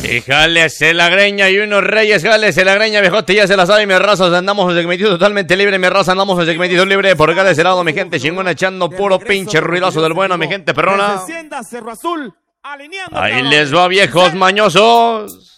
Y jálese la greña y unos reyes, jálese la greña, viejote, ya se la sabe, mi raza, andamos en segmento totalmente libre, mi raza, andamos en segmento libre, por acá de ese lado, mi gente chingona, echando puro pinche ruidazo del bueno, mi gente perrona. Ahí les va, viejos mañosos.